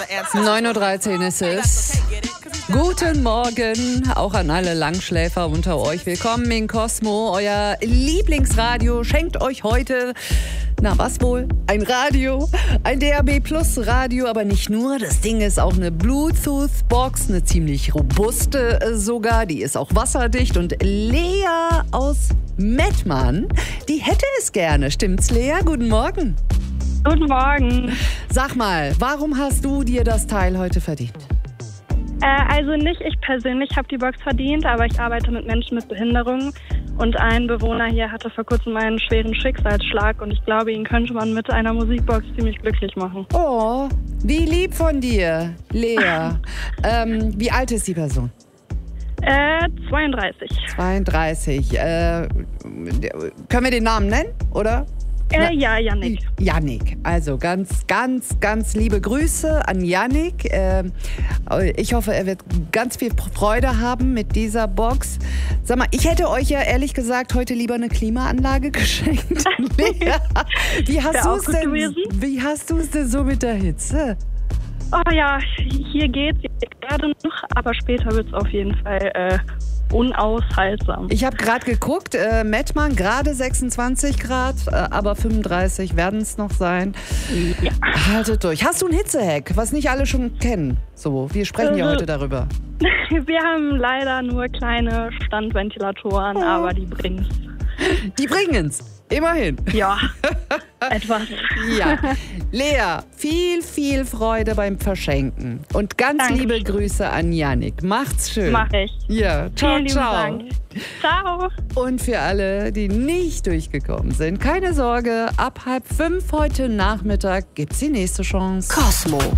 9:13 Uhr ist es. Guten Morgen, auch an alle Langschläfer unter euch. Willkommen in Cosmo. Euer Lieblingsradio schenkt euch heute, na was wohl? Ein Radio, ein DAB Plus Radio, aber nicht nur. Das Ding ist auch eine Bluetooth-Box, eine ziemlich robuste sogar. Die ist auch wasserdicht. Und Lea aus Mettmann, die hätte es gerne. Stimmt's, Lea? Guten Morgen. Guten Morgen. Sag mal, warum hast du dir das Teil heute verdient? Also nicht ich persönlich habe die Box verdient, aber ich arbeite mit Menschen mit Behinderung und ein Bewohner hier hatte vor kurzem einen schweren Schicksalsschlag und ich glaube, ihn könnte man mit einer Musikbox ziemlich glücklich machen. Oh, wie lieb von dir, Lea. Wie alt ist die Person? 32. 32. Können wir den Namen nennen, oder? Ja, Yannick. Yannick. Also ganz, ganz, ganz liebe Grüße an Yannick. Ich hoffe, er wird ganz viel Freude haben mit dieser Box. Sag mal, ich hätte euch ja ehrlich gesagt heute lieber eine Klimaanlage geschenkt. Wie hast du es denn so mit der Hitze? Oh ja, hier geht's gerade noch, aber später wird's auf jeden Fall unaushaltsam. Ich habe gerade geguckt, Mettmann gerade 26 Grad, aber 35 werden es noch sein. Ja. Haltet durch. Hast du ein Hitzehack, was nicht alle schon kennen? So, wir sprechen ja heute darüber. Wir haben leider nur kleine Standventilatoren, aber die bringen's. Die bringen's. Immerhin. Ja, etwas. Ja. Lea, viel, viel Freude beim Verschenken. Und ganz Dankeschön. liebe Grüße an Yannick. Macht's schön. Mach ich. Ja, ciao, Vielen lieben ciao. Dank. Ciao. Und für alle, die nicht durchgekommen sind, keine Sorge, ab 4:30 heute Nachmittag gibt's die nächste Chance. Cosmo.